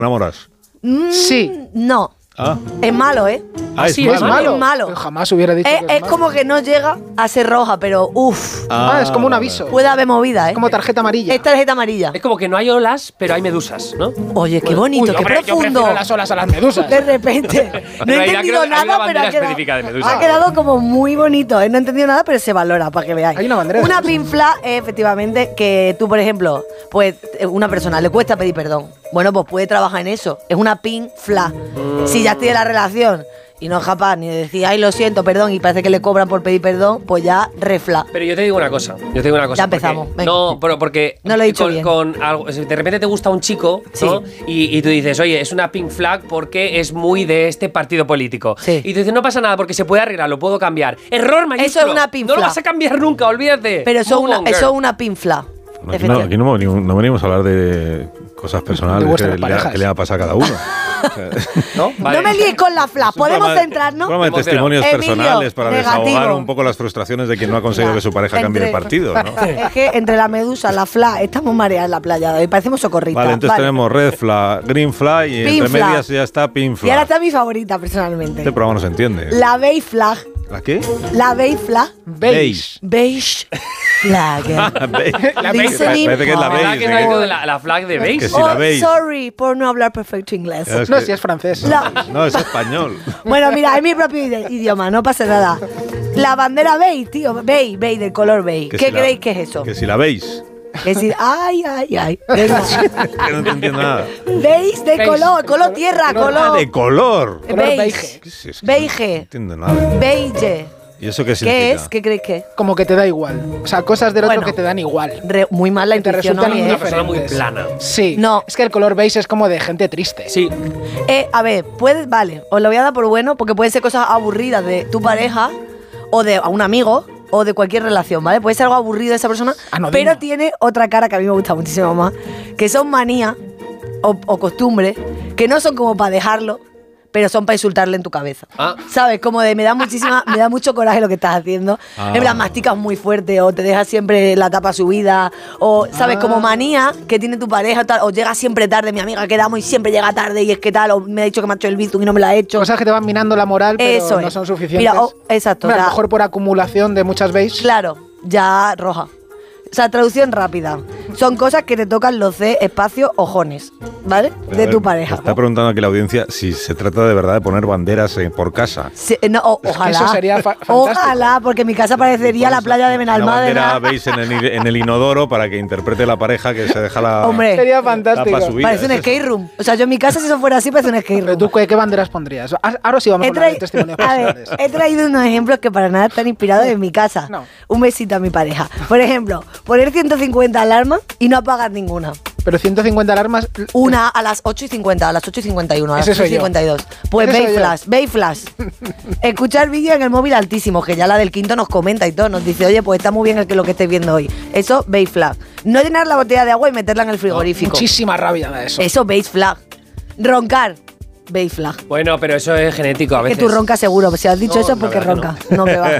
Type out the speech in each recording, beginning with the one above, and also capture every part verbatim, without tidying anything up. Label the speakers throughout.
Speaker 1: enamoras?
Speaker 2: Mm,
Speaker 3: sí.
Speaker 2: No.
Speaker 1: Ah.
Speaker 2: Es malo, ¿eh?
Speaker 1: Ah, es
Speaker 3: sí,
Speaker 1: malo.
Speaker 3: es malo.
Speaker 2: Es malo.
Speaker 3: Pero jamás hubiera dicho
Speaker 2: Es,
Speaker 3: que es,
Speaker 2: es
Speaker 3: malo.
Speaker 2: como que no llega a ser roja, pero uff.
Speaker 3: Ah, es como un aviso.
Speaker 2: Puede haber movida, ¿eh?
Speaker 3: Es como tarjeta amarilla.
Speaker 2: Es tarjeta amarilla.
Speaker 4: Es como que no hay olas, pero hay medusas, ¿no?
Speaker 2: Oye, qué bonito,
Speaker 3: Uy,
Speaker 2: qué
Speaker 3: hombre, yo
Speaker 2: profundo.
Speaker 3: prefiero las olas a las medusas.
Speaker 2: De repente. No he
Speaker 4: realidad
Speaker 2: entendido
Speaker 4: creo que hay una
Speaker 2: nada, pero
Speaker 4: bandera
Speaker 2: ha quedado,
Speaker 4: específica de medusa.
Speaker 2: ha quedado como muy bonito. ¿eh? No he entendido nada, pero se valora, para que veáis.
Speaker 3: Hay una bandera de
Speaker 2: Una
Speaker 3: medusa.
Speaker 2: pink flag es efectivamente que tú, por ejemplo, pues una persona le cuesta pedir perdón. Bueno, pues puede trabajar en eso. Es una pink flag.
Speaker 4: Mm.
Speaker 2: Si ya estoy en la relación y no es capaz ni de decir, ay, lo siento, perdón, y parece que le cobran por pedir perdón, pues ya refla.
Speaker 4: Pero yo te digo una cosa, yo te digo una cosa.
Speaker 2: Ya empezamos,
Speaker 4: porque-
Speaker 2: venga.
Speaker 4: No, pero porque
Speaker 2: No lo he dicho
Speaker 4: con,
Speaker 2: bien.
Speaker 4: con algo, si de repente te gusta un chico, ¿no?
Speaker 2: Sí.
Speaker 4: Y, y tú dices, oye, es una pink flag porque es muy de este partido político.
Speaker 2: Sí.
Speaker 4: Y tú dices, no pasa nada porque se puede arreglar, lo puedo cambiar. Error mayúsculo.
Speaker 2: Eso es una pink
Speaker 4: No lo
Speaker 2: flag.
Speaker 4: vas a cambiar nunca, olvídate.
Speaker 2: Pero eso es
Speaker 4: Move
Speaker 2: una,
Speaker 4: on,
Speaker 2: eso
Speaker 4: girl.
Speaker 2: es una pink flag.
Speaker 1: No, aquí no, aquí no, venimos- no venimos a hablar de cosas personales
Speaker 3: De
Speaker 1: que
Speaker 3: vuestras
Speaker 1: le, ha,
Speaker 3: parejas.
Speaker 1: que le ha pasado a cada uno. O sea,
Speaker 4: ¿No? Vale.
Speaker 2: No me líes con la flag,
Speaker 1: es un
Speaker 2: podemos
Speaker 1: programa-
Speaker 2: centrarnos.
Speaker 1: Un programa de
Speaker 4: Emociona.
Speaker 1: testimonios
Speaker 2: Emilio,
Speaker 1: personales para
Speaker 2: negativo.
Speaker 1: desahogar un poco las frustraciones de quien no ha conseguido que su pareja cambie de
Speaker 2: Entre-
Speaker 1: partido, ¿no?
Speaker 2: Es que entre la medusa, la flag, estamos mareadas en la playa de hoy, parecemos socorristas.
Speaker 1: Vale, entonces tenemos red flag, green flag y
Speaker 2: Pink
Speaker 1: entre
Speaker 2: flag.
Speaker 1: medias ya está pink
Speaker 2: Y ahora
Speaker 1: flag.
Speaker 2: está mi favorita, personalmente.
Speaker 1: Este programa no se entiende.
Speaker 2: La beige flag.
Speaker 1: ¿La qué?
Speaker 2: La beige flag.
Speaker 3: Beige.
Speaker 2: Beige flag.
Speaker 1: Beige.
Speaker 3: La
Speaker 2: beige.
Speaker 1: Parece que es la
Speaker 4: ¿Verdad
Speaker 1: beige.
Speaker 4: que
Speaker 1: ¿eh?
Speaker 4: no hay ido de la, la flag de beige?
Speaker 1: Que sí.
Speaker 2: Oh,
Speaker 1: la beige.
Speaker 2: sorry por no hablar perfecto inglés.
Speaker 1: Es
Speaker 3: No,
Speaker 1: que-
Speaker 3: si es francés.
Speaker 2: La-
Speaker 1: No, es español.
Speaker 2: Bueno, mira, es mi propio ide- idioma, no pasa nada. La bandera beige, tío, beige, beige, del color beige.
Speaker 1: Que
Speaker 2: ¿Qué
Speaker 1: si la-
Speaker 2: creéis que es eso?
Speaker 1: Que si la veis.
Speaker 2: Es decir, ay, ay, ay. Venga.
Speaker 1: Que no te entiendo nada.
Speaker 2: Beige de
Speaker 3: Beige.
Speaker 2: color, color tierra,
Speaker 3: Color-
Speaker 1: Ah,
Speaker 2: color.
Speaker 1: de color.
Speaker 3: Color
Speaker 2: Beige.
Speaker 3: beige.
Speaker 1: ¿Qué es eso?
Speaker 2: Beige.
Speaker 1: No entiendo nada.
Speaker 2: Beige.
Speaker 1: ¿Y eso qué
Speaker 2: ¿Qué
Speaker 1: significa?
Speaker 2: es? ¿Qué creéis que es?
Speaker 3: Como que te da igual. O sea, cosas del otro
Speaker 2: Bueno.
Speaker 3: que te dan igual.
Speaker 2: Re- muy mal la
Speaker 3: Que te
Speaker 2: intuición
Speaker 3: resultan
Speaker 2: hoy, ¿eh?
Speaker 4: Una persona muy
Speaker 3: indiferentes.
Speaker 4: plana.
Speaker 3: Sí.
Speaker 2: No.
Speaker 3: Es que el color beige es como de gente triste.
Speaker 4: Sí.
Speaker 2: Eh, a ver, puedes, vale, os lo voy a dar por bueno porque pueden ser cosas aburridas de tu pareja o de a un amigo o de cualquier relación, ¿vale? Puede ser algo aburrido de esa persona,
Speaker 3: Anodino.
Speaker 2: pero tiene otra cara que a mí me gusta muchísimo más, que son manías o, o costumbres que no son como para dejarlo, pero son para insultarle en tu cabeza.
Speaker 4: Ah.
Speaker 2: ¿Sabes? Como de me da muchísima, me da mucho coraje lo que estás haciendo.
Speaker 1: Ah.
Speaker 2: En plan, masticas muy fuerte o te dejas siempre la tapa subida o, ¿sabes? Como manía que tiene tu pareja o tal, o llega siempre tarde, mi amiga quedamos y siempre llega tarde y es que tal, o me ha dicho que me ha hecho el bizum y no me la ha hecho.
Speaker 3: Cosas que te van minando la moral, pero
Speaker 2: Eso
Speaker 3: no
Speaker 2: es.
Speaker 3: son suficientes.
Speaker 2: Mira, oh, exacto,
Speaker 3: Hombre, a
Speaker 2: ya-
Speaker 3: lo mejor por acumulación de muchas beige.
Speaker 2: Claro, ya roja. O sea, traducción rápida. Son cosas que te tocan los C, espacio, ojones, ¿vale? De tu pareja.
Speaker 1: Está preguntando aquí la audiencia si se trata de verdad de poner banderas eh, por casa.
Speaker 2: Sí, no, o- ojalá.
Speaker 3: eso sería fa- fantástico.
Speaker 2: Ojalá, porque mi casa parecería la playa de
Speaker 1: Una
Speaker 2: Benalmádena.
Speaker 1: bandera veis en el, en el inodoro para que interprete la pareja que se deja la
Speaker 2: Hombre,
Speaker 3: Sería fantástico.
Speaker 1: tapa subida.
Speaker 2: parece un
Speaker 1: Es eso.
Speaker 2: skate room. O sea, yo en mi casa, si eso fuera así, parece un skate
Speaker 3: Pero
Speaker 2: room.
Speaker 3: tú, ¿qué, qué banderas pondrías? Ah, Ahora sí vamos a
Speaker 2: He,
Speaker 3: hablar de
Speaker 2: trai-
Speaker 3: testimonios
Speaker 2: a ver,
Speaker 3: personales.
Speaker 2: he traído unos ejemplos que para nada están inspirados en mi casa.
Speaker 3: No.
Speaker 2: Un besito a mi pareja. Por ejemplo, poner ciento cincuenta alarmas y no apagar ninguna.
Speaker 3: Pero ciento cincuenta alarmas.
Speaker 2: Una a las ocho y cincuenta, a las ocho y cincuenta y uno, a las
Speaker 3: Ese
Speaker 2: ocho y
Speaker 3: soy yo.
Speaker 2: cincuenta y dos. Pues
Speaker 3: Ese
Speaker 2: Bay
Speaker 3: soy yo.
Speaker 2: Flash, Bay Flash. Escuchar vídeo en el móvil altísimo, que ya la del quinto nos comenta y todo, nos dice, oye, pues está muy bien el que lo que estáis viendo hoy. Eso, Bay Flash. No llenar la botella de agua y meterla en el frigorífico.
Speaker 3: Muchísima rabia da eso.
Speaker 2: Eso, Bay Flag. Roncar, Bay Flag.
Speaker 4: Bueno, pero eso es genético a
Speaker 2: Que
Speaker 4: veces.
Speaker 2: tú roncas seguro, si has dicho
Speaker 4: No,
Speaker 2: eso
Speaker 4: la
Speaker 2: es porque
Speaker 4: verdad que
Speaker 2: roncas. No, que va.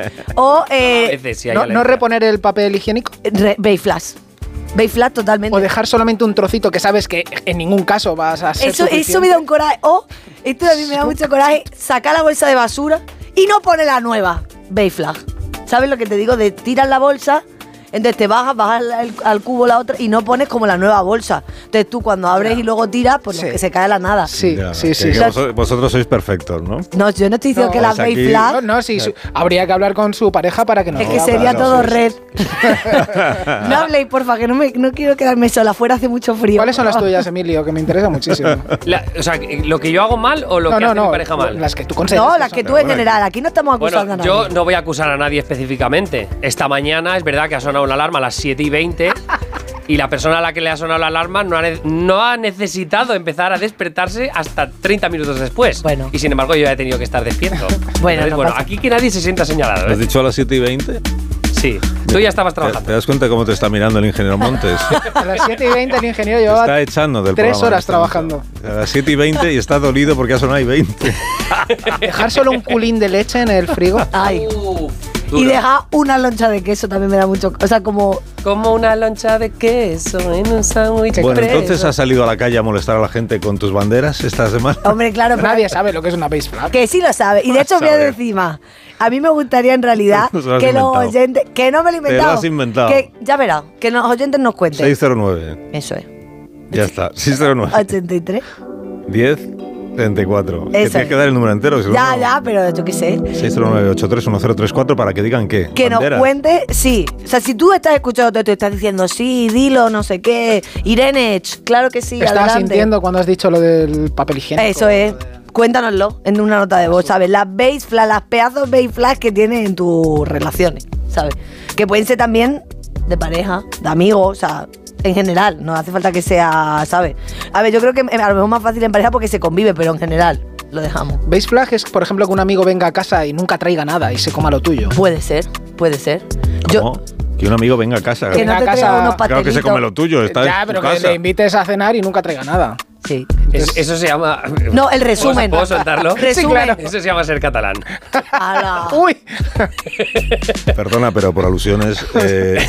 Speaker 2: O,
Speaker 4: A
Speaker 2: eh,
Speaker 4: veces sí hay
Speaker 3: no,
Speaker 4: alergia.
Speaker 3: no reponer el papel higiénico.
Speaker 2: re- Bay Flash. Bay Flag totalmente.
Speaker 3: O dejar solamente un trocito que sabes que en ningún caso vas a ser
Speaker 2: Eso,
Speaker 3: suficiente.
Speaker 2: eso me da un coraje. O, esto a mí me da mucho coraje, sacar la bolsa de basura y no poner la nueva. Bay Flag. ¿Sabes lo que te digo? De tiras la bolsa, entonces te bajas, bajas al, al cubo la otra y no pones como la nueva bolsa. Entonces tú cuando abres y luego tiras, pues
Speaker 3: Sí.
Speaker 2: que se cae la nada.
Speaker 3: Sí,
Speaker 1: Ya,
Speaker 3: sí,
Speaker 1: que-
Speaker 3: sí.
Speaker 1: que
Speaker 3: sí.
Speaker 1: vosotros, vosotros sois perfectos, ¿no?
Speaker 2: No, yo no estoy diciendo
Speaker 3: No,
Speaker 2: que la
Speaker 1: pues
Speaker 2: Bay
Speaker 1: aquí-
Speaker 2: Flag
Speaker 3: No, no, sí, su- habría que hablar con su pareja para que nos
Speaker 2: es que
Speaker 3: diga,
Speaker 2: sería
Speaker 3: pero-
Speaker 2: todo
Speaker 1: sí, sí.
Speaker 2: red. No habléis, porfa, que no, me, no quiero quedarme sola. Afuera hace mucho frío.
Speaker 3: ¿Cuáles son las tuyas, Emilio? Que me interesa muchísimo.
Speaker 4: La- o sea, ¿lo que yo hago mal o lo
Speaker 3: no,
Speaker 4: que
Speaker 3: no,
Speaker 4: hace mi
Speaker 3: no.
Speaker 4: pareja mal?
Speaker 3: Las que tú consideras.
Speaker 2: No, las que
Speaker 3: son-
Speaker 2: tú en general. Aquí no estamos acusando
Speaker 4: Bueno,
Speaker 2: a
Speaker 4: yo
Speaker 2: nadie.
Speaker 4: no voy a acusar a nadie específicamente. Esta mañana es verdad que ha sonado una alarma a las siete y veinte y la persona a la que le ha sonado la alarma no ha, ne- no ha necesitado empezar a despertarse hasta treinta minutos después.
Speaker 2: Bueno.
Speaker 4: Y sin embargo yo ya he tenido que estar despierto.
Speaker 2: Bueno,
Speaker 4: Entonces,
Speaker 2: no
Speaker 4: bueno
Speaker 2: pasa.
Speaker 4: aquí que nadie se sienta señalado.
Speaker 1: ¿Lo has
Speaker 4: ¿eh?
Speaker 1: dicho a las siete y veinte?
Speaker 4: Sí, tú ya estabas
Speaker 1: ¿Te,
Speaker 4: trabajando.
Speaker 1: te das cuenta de cómo te está mirando el ingeniero Montes?
Speaker 3: A las siete y veinte el ingeniero
Speaker 1: Te
Speaker 3: llevaba
Speaker 1: está echando del
Speaker 3: tres
Speaker 1: programa en
Speaker 3: horas
Speaker 1: este
Speaker 3: trabajando.
Speaker 1: momento. A las siete y veinte y está dolido porque ha sonado y veinte.
Speaker 3: Dejar solo un culín de leche en el frigo.
Speaker 2: Ay.
Speaker 4: Uf.
Speaker 2: Y deja una loncha de queso también me da mucho. O sea, como.
Speaker 4: Como una loncha de queso en un sándwich.
Speaker 1: Bueno,
Speaker 4: expreso.
Speaker 1: entonces has salido a la calle a molestar a la gente con tus banderas esta semana.
Speaker 2: Hombre, claro, pero.
Speaker 3: Nadie sabe lo que es una base flag.
Speaker 2: Que sí lo sabe. Y de hecho, voy a decir más. A mí me gustaría en realidad
Speaker 1: No se lo has
Speaker 2: que los
Speaker 1: inventado.
Speaker 2: oyentes. Que no me lo he
Speaker 1: Te lo
Speaker 2: inventado.
Speaker 1: has inventado.
Speaker 2: Que, ya verás, que los oyentes nos cuenten.
Speaker 1: seis cero nueve.
Speaker 2: Eso es.
Speaker 1: Ya está. seis cero nueve.
Speaker 2: ochenta y tres.
Speaker 1: diez treinta y cuatro. Que
Speaker 2: Eso
Speaker 1: tienes
Speaker 2: es.
Speaker 1: que dar el número entero. si
Speaker 2: Ya,
Speaker 1: no,
Speaker 2: ya, pero yo qué sé.
Speaker 1: seis cero nueve ocho tres uno cero tres cuatro para que digan qué.
Speaker 2: Que nos
Speaker 1: Banderas.
Speaker 2: cuente, sí. O sea, si tú estás escuchando todo esto y estás diciendo, sí, dilo, no sé qué. Irene, ch, claro que sí,
Speaker 3: Estás
Speaker 2: adelante.
Speaker 3: sintiendo cuando has dicho lo del papel higiénico.
Speaker 2: Eso es. Cuéntanoslo en una nota de voz, ¿sabes? Las base flags, las pedazos base flags que tienes en tus relaciones, ¿sabes? Que pueden ser también de pareja, de amigos, o sea, en general. No hace falta que sea, ¿sabes? A ver, yo creo que a lo mejor es más fácil en pareja porque se convive, pero en general lo dejamos.
Speaker 3: Base flag es, por ejemplo, que un amigo venga a casa y nunca traiga nada y se coma lo tuyo.
Speaker 2: Puede ser, puede ser.
Speaker 1: ¿Cómo? Que un amigo venga a casa.
Speaker 2: Que no te
Speaker 3: Venga a
Speaker 2: traiga
Speaker 3: casa-
Speaker 2: unos
Speaker 1: Claro
Speaker 2: pastelitos.
Speaker 1: que se come lo tuyo. Está
Speaker 3: Ya,
Speaker 1: en
Speaker 3: pero
Speaker 1: tu
Speaker 3: que
Speaker 1: casa.
Speaker 3: le invites a cenar y nunca traiga nada.
Speaker 2: Sí.
Speaker 4: Es- eso se llama.
Speaker 2: No, el resumen.
Speaker 4: ¿Puedo soltarlo?
Speaker 2: Resumen.
Speaker 3: claro.
Speaker 4: Eso se llama ser catalán.
Speaker 2: Ala.
Speaker 3: ¡Uy!
Speaker 1: Perdona, pero por alusiones, eh,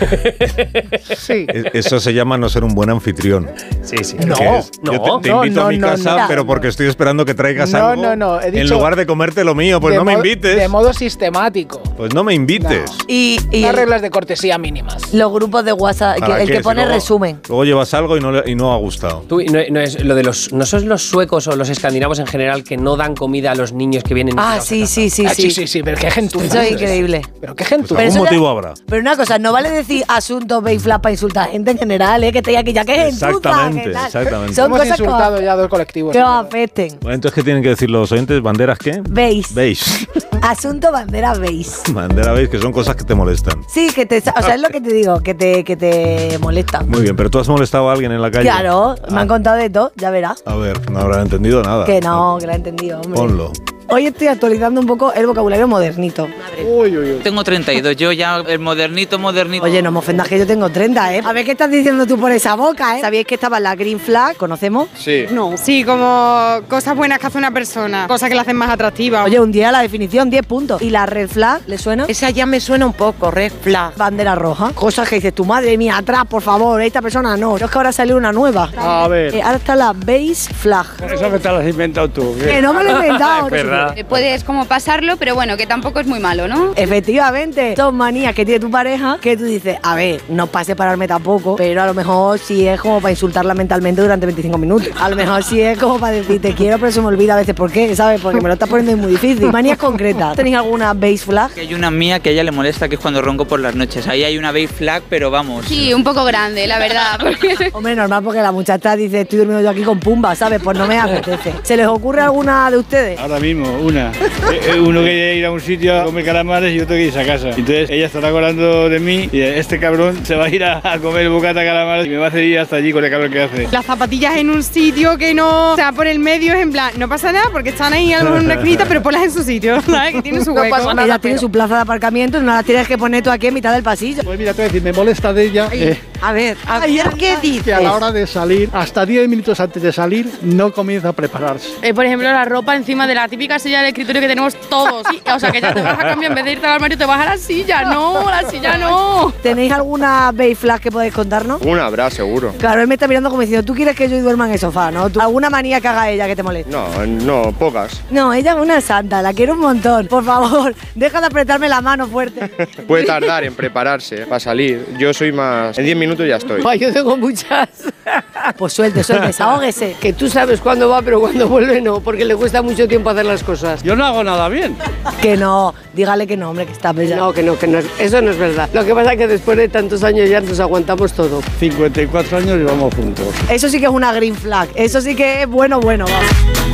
Speaker 3: Sí.
Speaker 1: e- eso se llama no ser un buen anfitrión.
Speaker 4: Sí, sí.
Speaker 3: No.
Speaker 1: Que es,
Speaker 4: no,
Speaker 1: yo te, te
Speaker 3: no,
Speaker 1: invito a
Speaker 3: no,
Speaker 1: mi
Speaker 3: no,
Speaker 1: casa,
Speaker 2: no.
Speaker 1: pero porque estoy esperando que traigas
Speaker 3: No,
Speaker 1: algo.
Speaker 3: no, no, he
Speaker 1: En
Speaker 3: dicho
Speaker 1: lugar de comerte lo mío, pues
Speaker 3: De
Speaker 1: no me
Speaker 3: mo-
Speaker 1: invites.
Speaker 3: De modo sistemático.
Speaker 1: Pues no me invites.
Speaker 3: No.
Speaker 2: Y, y
Speaker 3: Unas
Speaker 2: el-
Speaker 3: reglas de cortesía mínimas.
Speaker 2: los grupos de WhatsApp, que-
Speaker 1: ¿Para
Speaker 2: el
Speaker 1: qué?
Speaker 2: que
Speaker 1: Si
Speaker 2: pone
Speaker 1: luego-
Speaker 2: resumen.
Speaker 1: Luego llevas algo y no, le- y no ha gustado.
Speaker 4: Tú, no, no es lo de los, no son los suecos o los escandinavos en general que no dan comida a los niños que vienen.
Speaker 2: Ah,
Speaker 4: invitados a
Speaker 2: sí,
Speaker 4: casa?
Speaker 2: sí, sí,
Speaker 3: Ah,
Speaker 2: sí.
Speaker 3: sí, sí, sí, pero qué gentuza.
Speaker 2: Eso es increíble.
Speaker 3: Pero qué
Speaker 1: Pues
Speaker 3: gentuza.
Speaker 2: Pero
Speaker 1: algún
Speaker 2: eso ya-
Speaker 1: motivo habrá.
Speaker 2: Pero una cosa, no vale decir asuntos Bayflat para insultar a gente en general, ¿eh? Que estoy aquí ya que es gentuza,
Speaker 1: Exactamente,
Speaker 2: ¿qué tal?
Speaker 1: exactamente.
Speaker 2: Son
Speaker 3: Hemos
Speaker 2: cosas que
Speaker 3: insultado
Speaker 2: os-
Speaker 3: ya a dos colectivos.
Speaker 2: que os afecten.
Speaker 1: Bueno, entonces, ¿qué tienen que decir los oyentes? ¿Banderas qué?
Speaker 2: Veis.
Speaker 1: ¿Veis?
Speaker 2: Asunto bandera veis.
Speaker 1: Bandera veis, que son cosas que te molestan.
Speaker 2: Sí, que te, o sea, es lo que te digo, que te, que te molesta.
Speaker 1: Muy bien, pero tú has molestado a alguien en la calle.
Speaker 2: Claro, me
Speaker 1: Ah,
Speaker 2: han contado de todo, ya verás.
Speaker 1: A ver, no habrán entendido nada.
Speaker 2: Que no, que lo he entendido, hombre.
Speaker 1: Ponlo.
Speaker 2: Hoy estoy actualizando un poco el vocabulario modernito.
Speaker 3: Uy, uy, uy.
Speaker 5: Tengo treinta y dos, yo ya el modernito, modernito.
Speaker 2: Oye, no me ofendas que yo tengo treinta, ¿eh? A ver qué estás diciendo tú por esa boca, ¿eh? ¿Sabíais que estaba la Green Flag? ¿Conocemos?
Speaker 6: Sí.
Speaker 2: No.
Speaker 7: Sí, como cosas buenas que hace una persona, cosas que la hacen más atractiva.
Speaker 2: Oye, un día la definición, diez puntos. ¿Y la Red Flag? ¿Le suena?
Speaker 8: Esa ya me suena un poco, red flag.
Speaker 2: Bandera roja. Cosas que dices, tu madre mía, atrás, por favor, esta persona no. Yo es que ahora salió una nueva.
Speaker 6: A ver.
Speaker 2: Eh, ahora está la Base Flag.
Speaker 6: Eso que te lo has inventado tú.
Speaker 2: Que no me lo he inventado.
Speaker 4: Es verdad.
Speaker 9: Eh, Puedes como pasarlo, pero bueno, que tampoco es muy malo, ¿no?
Speaker 2: Efectivamente, son manías que tiene tu pareja que tú dices, a ver, no es para separarme tampoco, pero a lo mejor sí es como para insultarla mentalmente durante veinticinco minutos. A lo mejor sí es como para decir, te quiero, pero se me olvida a veces por qué, ¿sabes? Porque me lo estás poniendo muy difícil. Manías concretas. ¿Tenéis alguna base flag?
Speaker 5: Que hay una mía que a ella le molesta, que es cuando ronco por las noches. Ahí hay una base flag, pero vamos.
Speaker 9: Sí, un poco grande, la verdad. porque-
Speaker 2: Hombre, normal porque la muchacha dice, estoy durmiendo yo aquí con Pumba, ¿sabes? Pues no me apetece. ¿Se les ocurre alguna de ustedes?
Speaker 6: Ahora mismo, una. Eh, eh, Uno quiere ir a un sitio a comer calamares y otro quiere irse a casa. Entonces ella estará acordando de mí y este cabrón se va a ir a, a comer bocata de calamares y me va a hacer ir hasta allí con el calor que hace.
Speaker 7: Las zapatillas en un sitio que no está por el medio es en plan, no pasa nada porque están ahí en una esquinita, pero ponlas en su sitio, ¿sabes? Que tiene su
Speaker 3: No
Speaker 7: hueco.
Speaker 3: pasa nada.
Speaker 2: Ella tiene su plaza de aparcamiento y no la tienes que poner tú aquí en mitad del pasillo.
Speaker 6: Pues mira, te voy a decir, me molesta de ella eh,
Speaker 8: A ver, a ver qué dices.
Speaker 6: que a la hora de salir, hasta diez minutos antes de salir, no comienza a prepararse.
Speaker 10: Eh, por ejemplo, la ropa encima de la típica silla del escritorio que tenemos todos. Sí, o sea, que ya te vas a cambiar, en vez de irte al armario, te vas a la silla. No, la silla no.
Speaker 2: ¿Tenéis alguna base flag que podéis contarnos?
Speaker 6: Una habrá, seguro.
Speaker 2: Claro, él me está mirando como diciendo, tú quieres que yo duerma en el sofá, ¿no? ¿Tú- ¿Alguna manía que haga ella que te moleste?
Speaker 6: No, no, pocas.
Speaker 2: No, ella es una santa, la quiero un montón. Por favor, deja de apretarme la mano fuerte.
Speaker 6: Puede tardar en prepararse para salir. Yo soy más... En diez minutos ya estoy.
Speaker 8: Ay, yo tengo muchas.
Speaker 2: Pues suelte, suelte, desahógese.
Speaker 8: Que tú sabes cuándo va, pero cuando vuelve no, porque le cuesta mucho tiempo hacer las cosas.
Speaker 6: Yo no hago nada bien.
Speaker 2: Que no, dígale que no, hombre, que está bella.
Speaker 8: No, que no, que no, es- eso no es verdad. Lo que pasa es que después de tantos años ya nos aguantamos todo.
Speaker 6: cincuenta y cuatro años y vamos juntos.
Speaker 2: Eso sí que es una green flag. Eso sí que es bueno, bueno, vamos.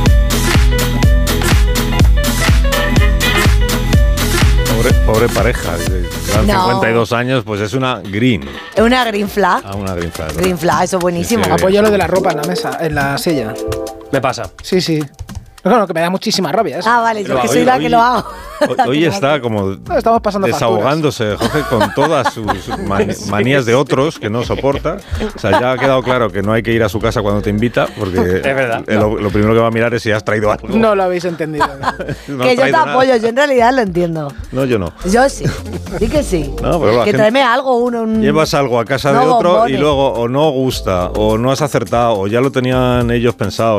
Speaker 1: Pobre, pobre pareja. Llevan
Speaker 2: No.
Speaker 1: cincuenta y dos años, pues es una green.
Speaker 2: Es una green flag.
Speaker 1: Ah, una green flag.
Speaker 2: Green flag, eso es buenísimo.
Speaker 1: Sí, sí.
Speaker 3: Apoyo lo de la ropa en la mesa, en la silla.
Speaker 4: Me pasa.
Speaker 3: Sí, sí. Pero claro, que me da muchísima rabia eso.
Speaker 2: Ah, vale, yo
Speaker 1: Pero
Speaker 2: que soy
Speaker 1: hoy-
Speaker 2: la
Speaker 1: hoy-
Speaker 2: que lo hago.
Speaker 1: Hoy está como
Speaker 3: No, estamos pasando
Speaker 1: desahogándose, Jorge, con todas sus mani- manías de otros que no soporta. O sea, ya ha quedado claro que no hay que ir a su casa cuando te invita, porque
Speaker 4: Es verdad.
Speaker 1: eh, lo, lo primero que va a mirar es si has traído algo.
Speaker 3: No lo habéis entendido.
Speaker 1: No
Speaker 2: que
Speaker 1: has
Speaker 2: yo te
Speaker 1: traído nada.
Speaker 2: apoyo, yo en realidad lo entiendo.
Speaker 1: No, yo no.
Speaker 2: Yo sí. Di que sí.
Speaker 1: No, pero la
Speaker 2: que
Speaker 1: gente-
Speaker 2: tráeme algo, uno. Un...
Speaker 1: Llevas algo a casa de
Speaker 2: No,
Speaker 1: otro
Speaker 2: bombones.
Speaker 1: y luego o no gusta, o no has acertado, o ya lo tenían ellos pensado.